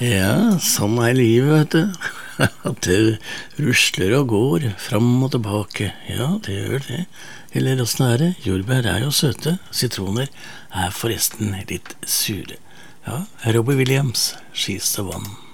Ja, sånn livet, vet du. At det rusler og går, fram og tilbake. Ja, det gjør det. Eller åssen det? Jordbær jo søte. Sitroner forresten litt sure. Ja, Robbie Williams, She's the One.